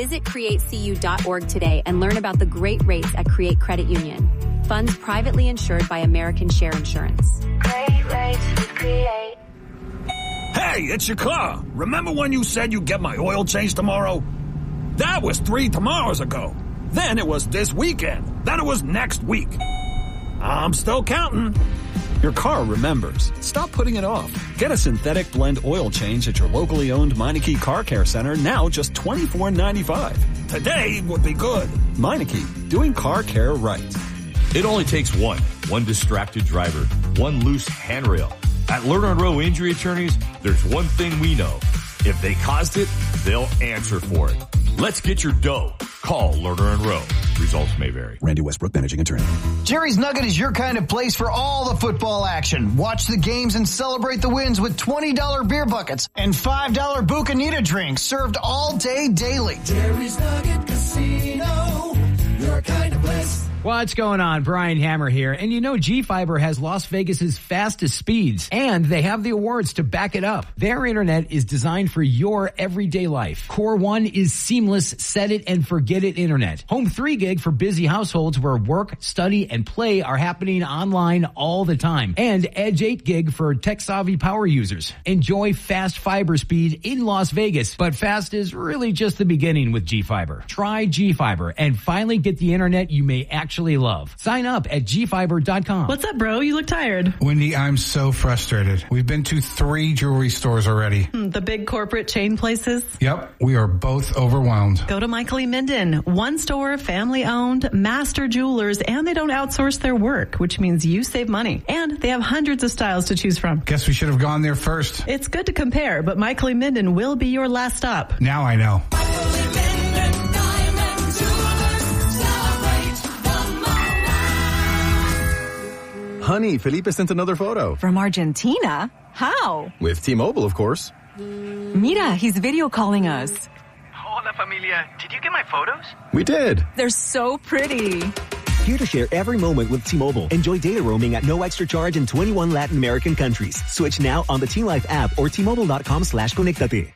Visit createcu.org today and learn about the great rates at Create Credit Union. Funds privately insured by American Share Insurance. Great rates with Create. Hey, it's your car. Remember when you said you'd get my oil change tomorrow? That was 3 tomorrows ago. Then it was this weekend. Then it was next week. I'm still counting. Your car remembers. Stop putting it off. Get a synthetic blend oil change at your locally owned Meineke Car Care Center, now just $24.95. Today would be good. Meineke, doing car care right. It only takes one distracted driver, one loose handrail. At Lerner & Rowe Injury Attorneys, there's one thing we know. If they caused it, they'll answer for it. Let's get your dough. Call Lerner & Rowe. Results may vary. Randy Westbrook, managing attorney. Jerry's Nugget is your kind of place for all the football action. Watch the games and celebrate the wins with $20 beer buckets and $5 Bucanita drinks served all day daily. Jerry's Nugget Casino, your kind of place. What's going on? Brian Hammer here. And you know G-Fiber has Las Vegas's fastest speeds, and they have the awards to back it up. Their internet is designed for your everyday life. Core 1 is seamless set it and forget it internet. Home 3 gig for busy households where work, study, and play are happening online all the time. And Edge 8 gig for tech-savvy power users. Enjoy fast fiber speed in Las Vegas, but fast is really just the beginning with G-Fiber. Try G-Fiber and finally get the internet you may actually love. Sign up at gfiber.com. What's up, bro? You look tired. Wendy, I'm so frustrated. We've been to 3 jewelry stores already. The big corporate chain places? Yep, we are both overwhelmed. Go to Michael E. Minden. One store, family owned, master jewelers, and they don't outsource their work, which means you save money. And they have hundreds of styles to choose from. Guess we should have gone there first. It's good to compare, but Michael E. Minden will be your last stop. Now I know. Honey, Felipe sent another photo. From Argentina? How? With T-Mobile, of course. Mira, he's video calling us. Hola, familia. Did you get my photos? We did. They're so pretty. Here to share every moment with T-Mobile. Enjoy data roaming at no extra charge in 21 Latin American countries. Switch now on the T-Life app or T-Mobile.com/conectate.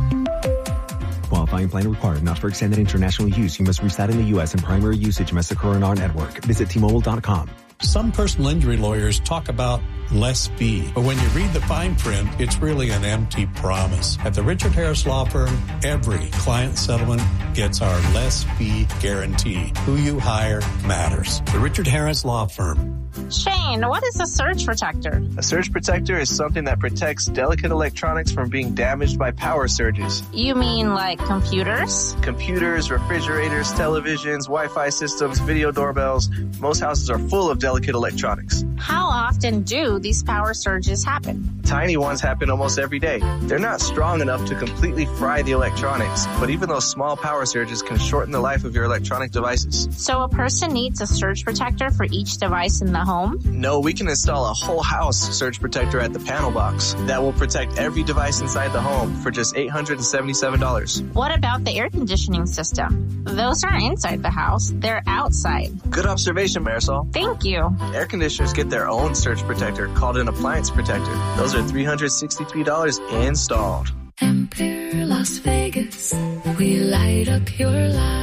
Qualifying plan required. Not for extended international use. You must reside in the U.S. and primary usage must occur on our network. Visit T-Mobile.com. Some personal injury lawyers talk about less fee, but when you read the fine print, it's really an empty promise. At the Richard Harris Law Firm, every client settlement gets our less fee guarantee. Who you hire matters. The Richard Harris Law Firm. Shane, what is a surge protector? A surge protector is something that protects delicate electronics from being damaged by power surges. You mean like computers? Computers, refrigerators, televisions, Wi-Fi systems, video doorbells. Most houses are full of delicate electronics. How often do these power surges happen? Tiny ones happen almost every day. They're not strong enough to completely fry the electronics, but even those small power surges can shorten the life of your electronic devices. So a person needs a surge protector for each device in the home? No, we can install a whole house surge protector at the panel box that will protect every device inside the home for just $877. What about the air conditioning system? Those aren't inside the house, they're outside. Good observation, Marisol. Thank you. Air conditioners get their own surge protector called an appliance protector. Those are $363 installed. Empire Las Vegas, we light up your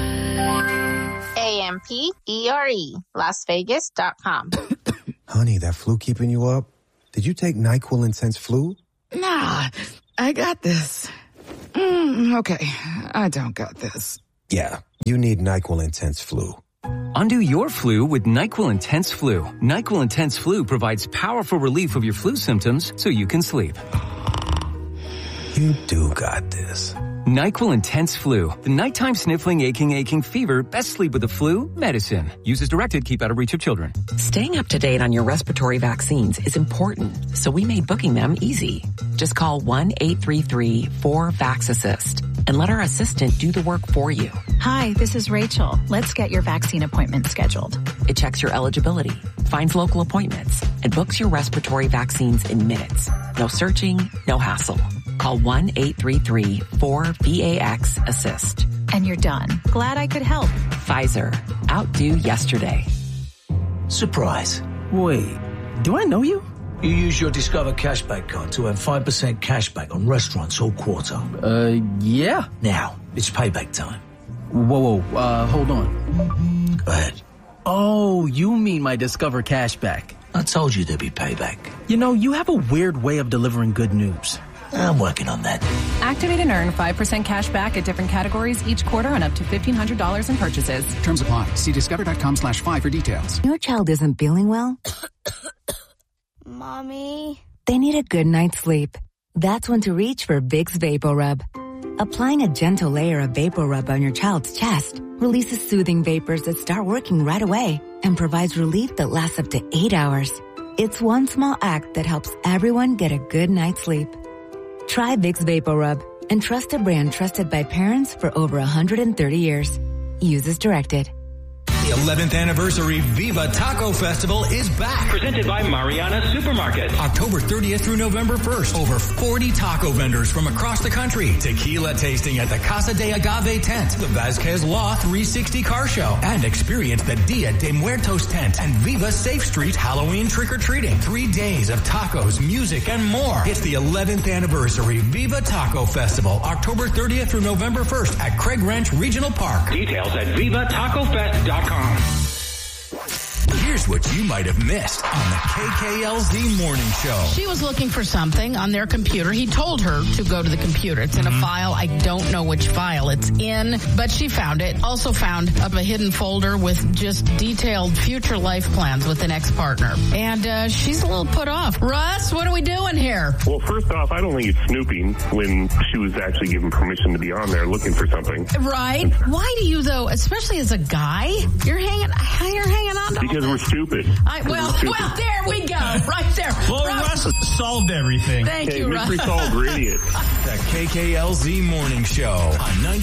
life. AMPERE, LasVegas.com. Honey, that flu keeping you up? Did you take NyQuil Intense Flu? Nah, I got this. Okay, I don't got this. Yeah, you need NyQuil Intense Flu. Undo your flu with NyQuil Intense Flu. NyQuil Intense Flu provides powerful relief of your flu symptoms so you can sleep. You do got this. NyQuil Intense Flu. The nighttime sniffling, aching fever. Best sleep with the flu medicine. Use as directed. Keep out of reach of children. Staying up to date on your respiratory vaccines is important, so we made booking them easy. Just call 1-833-4VAX-ASSIST and let our assistant do the work for you. Hi, this is Rachel. Let's get your vaccine appointment scheduled. It checks your eligibility, finds local appointments, and books your respiratory vaccines in minutes. No searching, no hassle. Call 1-833-4VAX-ASSIST. And you're done. Glad I could help. Pfizer. Outdo yesterday. Surprise. Wait, do I know you? You use your Discover Cashback card to earn 5% cashback on restaurants all quarter. Yeah. Now, it's payback time. Whoa, hold on. Go ahead. Oh, you mean my Discover cashback. I told you there'd be payback. You know, you have a weird way of delivering good news. I'm working on that. Activate and earn 5% cash back at different categories each quarter on up to $1,500 in purchases. Terms apply. See discover.com/5 for details. Your child isn't feeling well? Mommy? They need a good night's sleep. That's when to reach for Vicks VapoRub. Applying a gentle layer of VapoRub on your child's chest releases soothing vapors that start working right away and provides relief that lasts up to 8 hours. It's one small act that helps everyone get a good night's sleep. Try Vicks VapoRub and trust a brand trusted by parents for over 130 years. Use as directed. The 11th anniversary Viva Taco Festival is back. Presented by Mariana Supermarket. October 30th through November 1st. Over 40 taco vendors from across the country. Tequila tasting at the Casa de Agave tent. The Vasquez Law 360 car show. And experience the Dia de Muertos tent. And Viva Safe Street Halloween trick-or-treating. 3 days of tacos, music, and more. It's the 11th anniversary Viva Taco Festival. October 30th through November 1st at Craig Ranch Regional Park. Details at vivatacofest.com. Here's what you might have missed on the KKLZ Morning Show. She was looking for something on their computer. He told her to go to the computer. It's in a file. I don't know which file it's in, but she found it. Also found a hidden folder with just detailed future life plans with an ex-partner. And she's a little put off. Russ, what are we doing here? Well, first off, I don't think it's snooping when she was actually given permission to be on there looking for something. Right? Why do you, though, especially as a guy, you're hanging on to because we're stupid. Well, there we go. Right there. Well, Russ solved everything. Thank you, Russ. Mystery solved, we're idiots. The KKLZ Morning Show on 90.